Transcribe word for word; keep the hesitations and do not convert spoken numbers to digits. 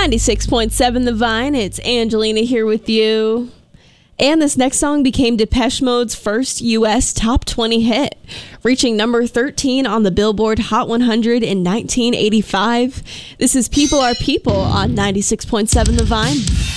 ninety-six point seven The Vine, it's Angelina here with you. And this next song became Depeche Mode's first U S top twenty hit, reaching number thirteen on the Billboard Hot one hundred in nineteen eighty-five. This is People Are People on ninety-six point seven The Vine.